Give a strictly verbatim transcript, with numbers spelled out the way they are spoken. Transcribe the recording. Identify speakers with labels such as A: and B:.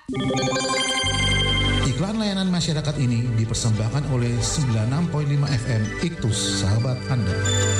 A: Iklan layanan masyarakat ini dipersembahkan oleh sembilan puluh enam koma lima F M Iktus, sahabat Anda.